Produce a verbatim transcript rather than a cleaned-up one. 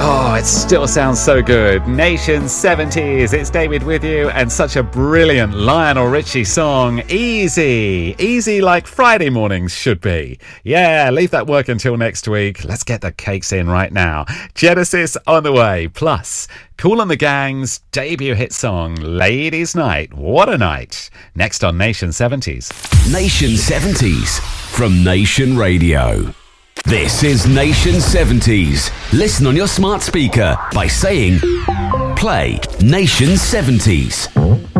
Oh, it still sounds so good. Nation seventies. It's David with you, and such a brilliant Lionel Richie song. Easy. Easy like Friday mornings should be. Yeah, leave that work until next week. Let's get the cakes in right now. Genesis on the way. Plus, Kool and the Gang's debut hit song, Ladies' Night. What a night. Next on Nation seventies. Nation seventies from Nation Radio. This is Nation seventies. Listen on your smart speaker by saying, play Nation seventies.